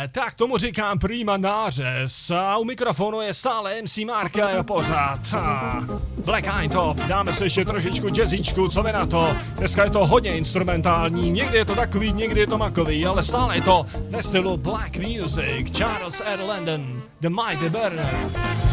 tak tomu říkám prima nářez. A u mikrofonu je stále MC Marka a pořád. Black Eye Top, dáme se ještě trošičku jazzíčku, co vy na to? Dneska je to hodně instrumentální, někdy je to takový, někdy je to makový, ale stále je to ve stylu Black Music. Charles R. Landon, The Mighty Burner.